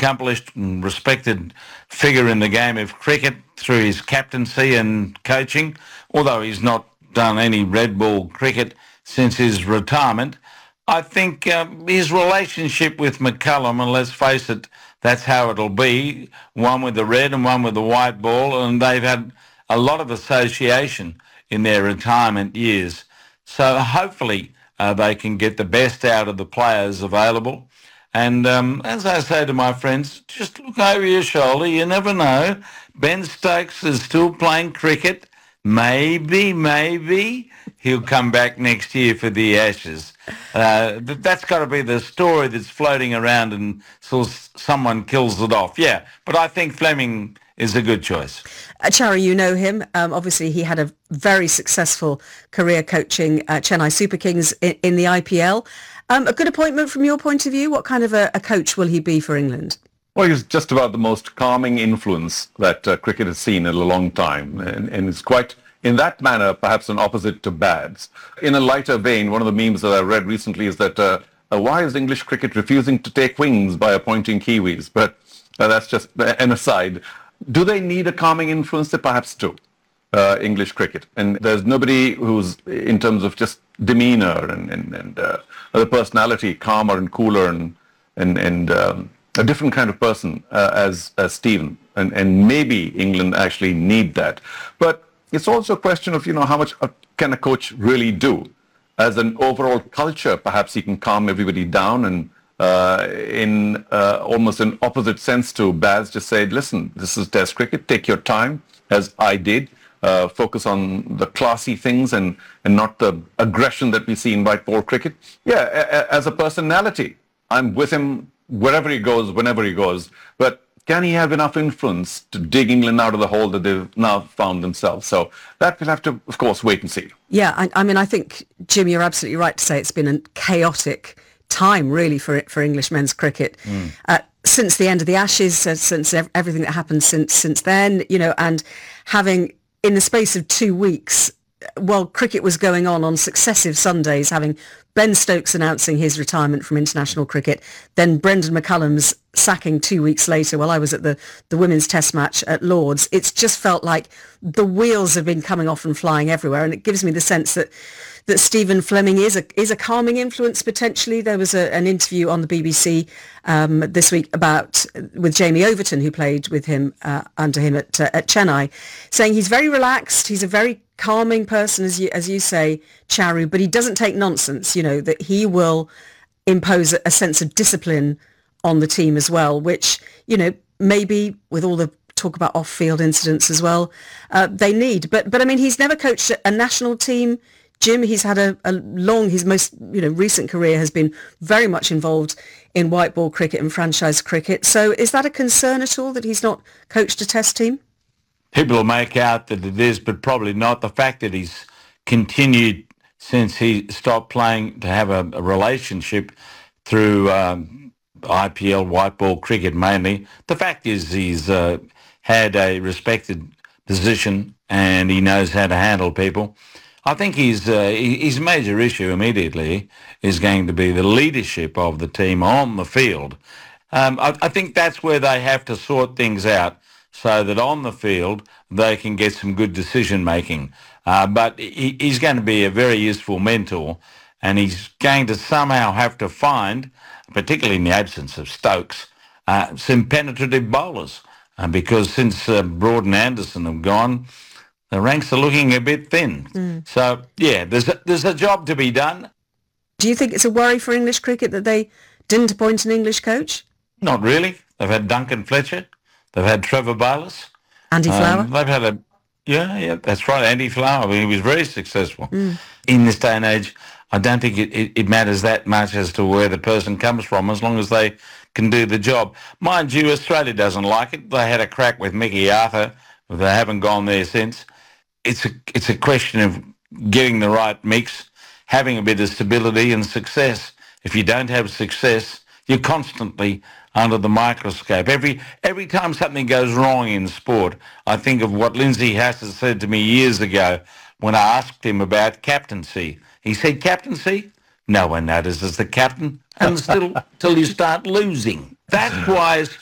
accomplished and respected figure in the game of cricket through his captaincy and coaching, although he's not done any red ball cricket since his retirement. I think his relationship with McCullum, and let's face it, that's how it'll be, one with the red and one with the white ball, and they've had a lot of association in their retirement years. So hopefully they can get the best out of the players available. And as I say to my friends, just look over your shoulder. You never know. Ben Stokes is still playing cricket. Maybe he'll come back next year for the Ashes. That's got to be the story that's floating around until someone kills it off. Yeah, but I think Fleming is a good choice. Charu, you know him. Obviously, he had a very successful career coaching Chennai Super Kings in the IPL. A good appointment from your point of view? What kind of a coach will he be for England? Well, he's just about the most calming influence that cricket has seen in a long time. And it's quite, in that manner, perhaps an opposite to Bads. In a lighter vein, one of the memes that I read recently is that why is English cricket refusing to take wings by appointing Kiwis? But that's just an aside. Do they need a calming influence? They perhaps do, English cricket. And there's nobody who's, in terms of just demeanor and the personality, calmer and cooler and a different kind of person as Stephen. And maybe England actually need that. But it's also a question of, how much can a coach really do? As an overall culture, perhaps he can calm everybody down and in almost an opposite sense to Baz, just said, listen, this is Test cricket, take your time, as I did. Focus on the classy things and not the aggression that we see in white ball cricket. Yeah, as a personality, I'm with him wherever he goes, whenever he goes. But can he have enough influence to dig England out of the hole that they've now found themselves? So that we'll have to, of course, wait and see. Yeah, I mean, I think, Jim, you're absolutely right to say it's been a chaotic time, really, for English men's cricket. Since the end of the Ashes, since everything that happened since then, and having, in the space of 2 weeks, while cricket was going on successive Sundays, having Ben Stokes announcing his retirement from international cricket, then Brendan McCullum's sacking 2 weeks later while I was at the women's test match at Lord's, it's just felt like the wheels have been coming off and flying everywhere. And it gives me the sense that Stephen Fleming is a calming influence potentially. There was an interview on the BBC this week with Jamie Overton, who played with him under him at Chennai, saying he's very relaxed. He's a very calming person, as you say, Charu, but he doesn't take nonsense. That he will impose a sense of discipline on the team as well, which maybe with all the talk about off-field incidents as well, they need. But I mean, he's never coached a national team. Jim, he's had his most recent career has been very much involved in white ball cricket and franchise cricket. So is that a concern at all that he's not coached a test team? People will make out that it is, but probably not. The fact that he's continued since he stopped playing to have a relationship through IPL white ball cricket mainly. The fact is he's had a respected position and he knows how to handle people. I think his major issue immediately is going to be the leadership of the team on the field. I think that's where they have to sort things out so that on the field they can get some good decision-making. But he's going to be a very useful mentor, and he's going to somehow have to find, particularly in the absence of Stokes, some penetrative bowlers. Because since Broad and Anderson have gone, the ranks are looking a bit thin. So, yeah, there's a job to be done. Do you think it's a worry for English cricket that they didn't appoint an English coach? Not really. They've had Duncan Fletcher. They've had Trevor Bayliss. Andy Flower. They've had yeah, that's right, Andy Flower. I mean, he was very successful. In this day and age, I don't think it matters that much as to where the person comes from, as long as they can do the job. Mind you, Australia doesn't like it. They had a crack with Mickey Arthur. They haven't gone there since. It's a question of getting the right mix, having a bit of stability and success. If you don't have success, you're constantly under the microscope. Every time something goes wrong in sport, I think of what Lindsay Hasser said to me years ago when I asked him about captaincy. He said, captaincy? No one notices the captain until you start losing. That's why